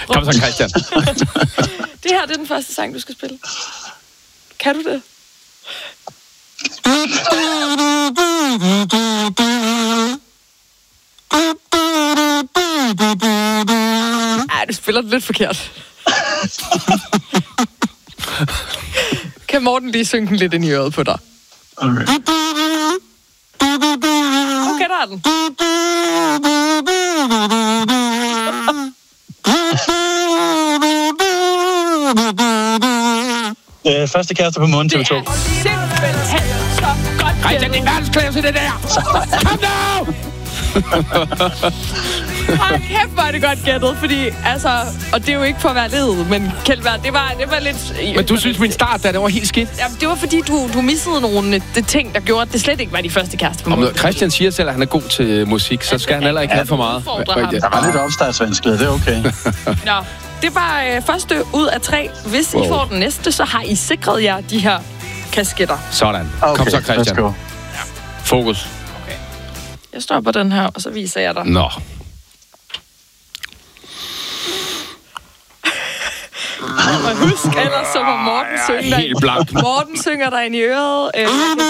Kom så, Christian. Det her, det er den første sang, du skal spille. Kan du det? Ej, du spiller det lidt forkert. Kan Morten lige synge den lidt ind i øret på dig? Okay. Okay, der er den. Første kæreste på månen, TV2. Det er simpelthen så godt. Christian, det er verdensklasse, det der! Kom nu! Hold kæft, hvor er det godt gættet, fordi, altså, og det er jo ikke for at være ledet, men Kjeldberg, det var lidt... Men du synes, min start der, det var helt skidt? Jamen, det var fordi, du missede nogle ting, der gjorde, at det slet ikke var de første kæreste på månen. Christian siger selv, at han er god til musik, så skal han heller ikke have for meget. Der var lidt opstartsvanskelighed, det er okay. Nå, det var første ud af 3. Hvis I får den næste, så har I sikret jer de her kasketter. Sådan. Okay, kom så, Christian. let's go. Fokus. Okay. Jeg stopper den her, og så viser jeg dig. Nå. Og husk, ellers så må Morten synge dig. Helt blank. Morten synger dig ind i øret. Jeg kan